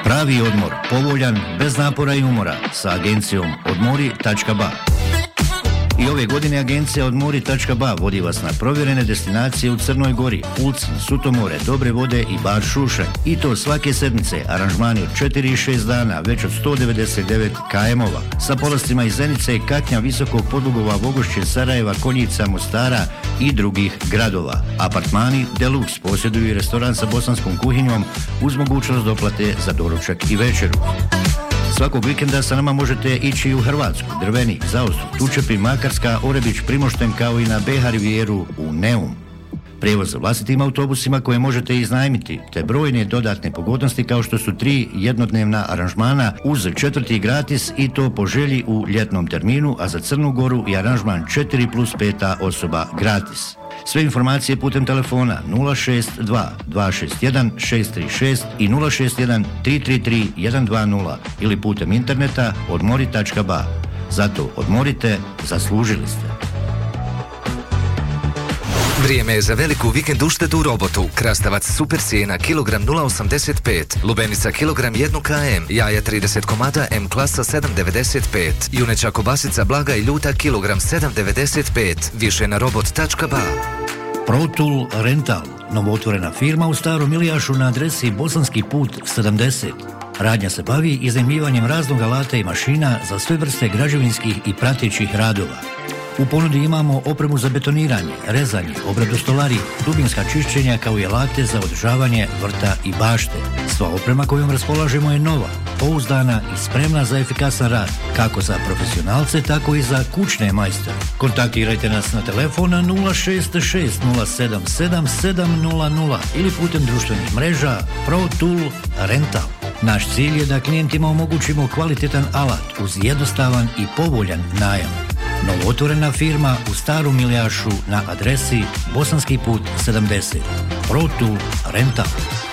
Pravi odmor, povoljan, bez napora i umora, sa agencijom odmori.ba. I ove godine agencija odmori.ba vodi vas na provjerene destinacije u Crnoj Gori, Ulcinj, Sutomore, Dobre vode i Bar Šušanj. I to svake sedmice, aranžmani od 4 i 6 dana, već od 199 km-ova. Sa polascima iz Zenice, Katnja, Visokog Podlugova, Vogošće, Sarajeva, Konjica, Mostara i drugih gradova. Apartmani Deluxe posjeduju i restoran sa bosanskom kuhinjom uz mogućnost doplate za doručak i večeru. Svakog vikenda sa nama možete ići u Hrvatsku, Drvenik, Zaostru, Tučepi, Makarska, Orebić, Primošten, kao i na BH Rivijeru u Neum. Prijevoz vlastitim autobusima koje možete iznajmiti, te brojne dodatne pogodnosti kao što su 3 jednodnevna aranžmana uz 4. gratis i to po želji u ljetnom terminu, a za Crnu Goru i aranžman 4 plus 5 osoba gratis. Sve informacije putem telefona 062 261 636 i 061 333 120 ili putem interneta odmori.ba. Zato odmorite, zaslužili ste. Vrijeme je za veliku vikend uštedu u Robotu. Krastavac super cijena kilogram 0,85, lubenica kilogram 1 km, jaja 30 komada M klasa 7,95, juneća kobasica blaga i ljuta kilogram 7,95, više na robot.ba. ProTool Rental, novootvorena firma u Starom Ilijašu na adresi Bosanski put 70. Radnja se bavi iznajmljivanjem raznog alata i mašina za sve vrste građevinskih i pratećih radova. U ponudi imamo opremu za betoniranje, rezanje, obradu stolari, dubinska čišćenja kao i alate za održavanje vrta i bašte. Sva oprema kojom raspolažemo je nova, pouzdana i spremna za efikasan rad, kako za profesionalce, tako i za kućne majstore. Kontaktirajte nas na telefon 066 077 700 ili putem društvenih mreža ProTool Rental. Naš cilj je da klijentima omogućimo kvalitetan alat uz jednostavan i povoljan najam. Novootvorena firma u Starom Ilijašu na adresi Bosanski put 70. ProTool Rental.